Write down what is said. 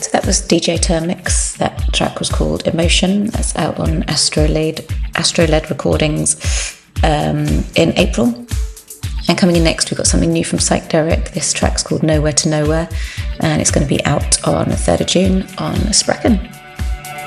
So that was DJ Termix. That track was called Emotion. That's out on Astroled Recordings in April. And coming in next, we've got something new from Psychedelic. This track's called Nowhere to Nowhere, and it's going to be out on the 3rd of June on Spracken.